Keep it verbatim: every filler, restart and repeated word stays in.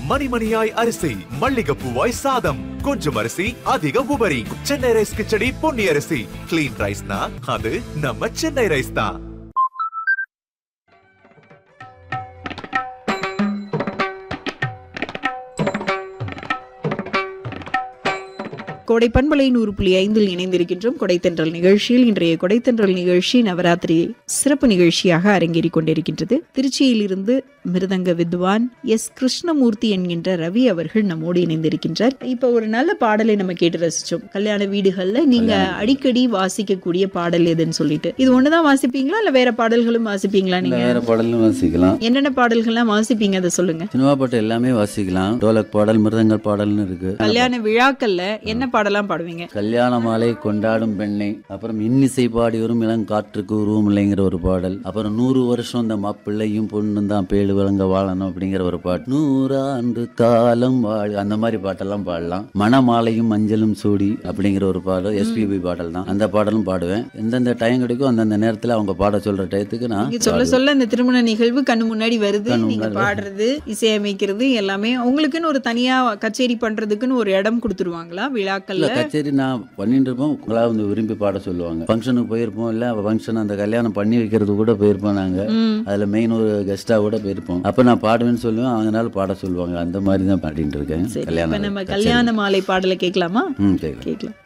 மணிமணியாய் அரிசி, மல்லிகைப்பூவாய் சாதம், கொஞ்சம் அரிசி அதிக உபரி. சென்னை ரைஸ் கிச்சடி பொன்னி அரிசி. கிளீன் ரைஸ்னா அது நம்ம சென்னை ரைஸ் தான். கோடை பண்பலை நூறு புள்ளி ஐந்தில் இணைந்திருக்கின்றோம். கொடைத்தென்றல் நிகழ்ச்சியில் இன்றைய கொடைத்தென்றல் நிகழ்ச்சி நவராத்திரி சிறப்பு நிகழ்ச்சியாக அரங்கேறிக் கொண்டிருக்கின்றது. திருச்சியில் இருந்து மிருதங்க வித்வான் எஸ் கிருஷ்ணமூர்த்தி என்கின்ற ரவி அவர்கள் நம்மோடு இணைந்திருக்கின்றார். இப்ப ஒரு நல்ல பாடலை நம்ம கேட்டு ரசிச்சோம். கல்யாண வீடுகள்ல நீங்க அடிக்கடி வாசிக்கக்கூடிய பாடல் எதுன்னு சொல்லிட்டு, இது ஒண்ணுதான் வாசிப்பீங்களா இல்ல வேற பாடல்களும் வாசிப்பீங்களா? நீங்க வேற பாடலும் வாசிக்கலாம். என்னென்ன பாடல்கள்லாம் வாசிப்பீங்க அதை சொல்லுங்க. சினிமா பாட்டு எல்லாமே வாசிக்கலாம். டோலக் பாடல், மிருதங்கல் பாடல்னு இருக்கு. கல்யாண விழாக்கள்ல என்ன பாடலாம் பாடுவீங்க? கல்யாண மாலை கொண்டாடும் பெண்ணை, அப்புறம் இன்னிசை பாடி வரும் இளங்காற்றுக்கு உருவம் இல்லைங்கிற ஒரு பாடல், அப்புறம் நூறு வருஷம் இந்த மாப்பிள்ளையும் பொண்ணும் தான் பேடு விளங்க வாழணும் அப்படிங்கிற ஒரு பாட்டு, நூறாண்டு காலம் வாழ், அந்த மாதிரி பாட்டெல்லாம் பாடலாம். மணமாலையும் மஞ்சளும் சூடி அப்படிங்கிற ஒரு பாடல் எஸ்பிபி பாடல் தான். அந்த பாடலும் பாடுவேன். எந்தெந்த டைம் கிடைக்கும் அந்தந்த நேரத்தில் அவங்க பாட சொல்ற டயத்துக்கு நான் சொல்ல சொல்ல இந்த திருமண நிகழ்வு கண்ணு முன்னாடி வருது. நீங்க பாடுறது, இசையமைக்கிறது எல்லாமே உங்களுக்குன்னு ஒரு தனியா கச்சேரி பண்றதுக்குன்னு ஒரு இடம் கொடுத்துருவாங்களா விழாக்கள்ல? கச்சேரி நான் பண்ணிட்டு இருப்போம். உங்களா வந்து விரும்பி பாட சொல்லுவாங்க. ஃபங்க்ஷனுக்கு போயிருப்போம், இல்ல ஃபங்க்ஷன் அந்த கல்யாணம் பண்ணி வைக்கிறது கூட போயிருப்போம். நாங்க அதுல மெயின் ஒரு கெஸ்டா கூட போயிருப்போம். அப்ப நான் பாடுவேன்னு சொல்லுவேன், அவங்கனால பாட சொல்லுவாங்க. அந்த மாதிரி தான் பாடிட்டு இருக்கேன். கல்யாணம் நம்ம கல்யாண மாலை பாடலை கேட்கலாமா? ம் கேட்கலாம்.